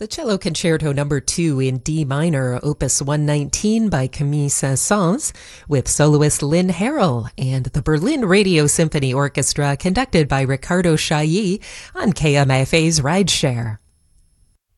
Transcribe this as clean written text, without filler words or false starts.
The Cello Concerto Number 2 in D minor, Opus 119 by Camille Saint-Saëns, with soloist Lynn Harrell and the Berlin Radio Symphony Orchestra conducted by Ricardo Chailly on KMFA's Rideshare.